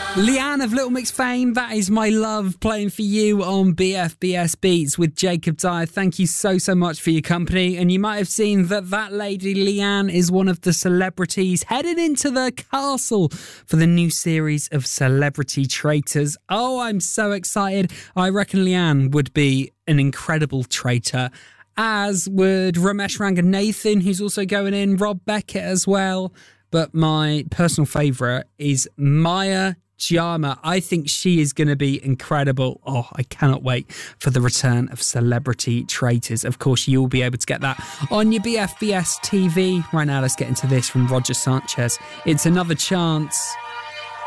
Leanne of Little Mix fame, that is My Love, playing for you on BFBS Beats with Jacob Dyer. Thank you so much for your company. And you might have seen that lady Leanne is one of the celebrities headed into the castle for the new series of Celebrity Traitors. Oh, I'm so excited. I reckon Leanne would be an incredible traitor, as would Ramesh Ranganathan, who's also going in, Rob Beckett as well. But my personal favourite is Maya Jama. I think she is going to be incredible. Oh, I cannot wait for the return of Celebrity Traitors. Of course, you'll be able to get that on your BFBS TV. Right now, let's get into this from Roger Sanchez. It's Another Chance.